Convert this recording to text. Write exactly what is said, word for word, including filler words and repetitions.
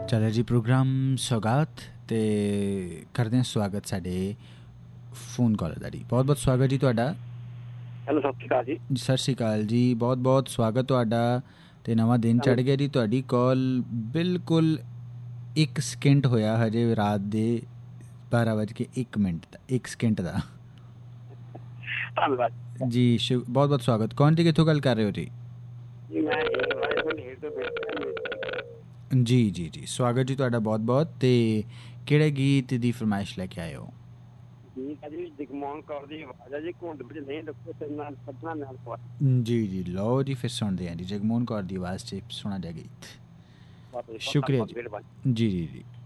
चलो जी प्रोग्राम सौगात ते करते हैं स्वागत साढ़े फोन कॉलर का जी। बहुत बहुत स्वागत जी ਤੁਹਾਡਾ। ਹੈਲੋ ਸਤਿ ਸ਼੍ਰੀ ਅਕਾਲ ਜੀ। ਸਤਿ ਸ਼੍ਰੀ ਅਕਾਲ ਜੀ, ਬਹੁਤ ਬਹੁਤ ਸਵਾਗਤ ਤੁਹਾਡਾ ਤੇ ਨਵਾਂ ਦਿਨ ਚੜ੍ਹ ਗਿਆ ਜੀ। ਤੁਹਾਡੀ ਕਾਲ ਬਿਲਕੁਲ ਇੱਕ ਸਕਿੰਟ ਹੋਇਆ ਹਜੇ ਰਾਤ ਦੇ ਬਾਰਾਂ ਵੱਜ ਕੇ ਇੱਕ ਮਿੰਟ ਦਾ ਇੱਕ ਸਕਿੰਟ ਦਾ। ਧੰਨਵਾਦ ਜੀ ਸ਼ੁ ਬਹੁਤ ਬਹੁਤ ਸਵਾਗਤ। ਕੌਣ ਜੀ, ਕਿੱਥੋਂ ਗੱਲ ਕਰ ਰਹੇ ਹੋ ਜੀ? ਜੀ ਮੈਂ ਜੀ ਜੀ ਜੀ ਸਵਾਗਤ ਜੀ ਤੁਹਾਡਾ ਬਹੁਤ ਬਹੁਤ। ਤੇ ਕਿਹੜੇ ਗੀਤ ਦੀ ਫਰਮਾਇਸ਼ ਲੈ ਕੇ ਆਏ ਹੋ? ਠੀਕ ਹੈ ਜੀ, ਜਗਮੋਹਨ ਕੌਰ ਦੀ ਆਵਾਜ਼ ਹੈ ਜੀ, ਘੁੰਡ ਵਿੱਚ ਨਹੀਂ ਰੱਖੋ ਤੇ ਨਾਲ ਸੱਜਣਾ ਨਾਲ ਪਵਾ। ਜੀ ਜੀ ਲਓ ਜੀ, ਫਿਰ ਸੁਣਦੇ ਹਾਂ ਜੀ ਜਗਮੋਹਨ ਕੌਰ ਦੀ ਆਵਾਜ਼ 'ਚ ਸੁਣਾ ਜਾ ਗੀਤ। ਸ਼ੁਕਰੀਆ ਜੀ। ਜੀ ਜੀ ਜੀ।